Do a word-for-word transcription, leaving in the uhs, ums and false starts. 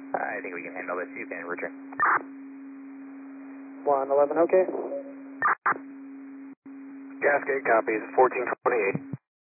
I think we can handle this. You can return. one eleven, okay. Cascade copies, fourteen twenty-eight.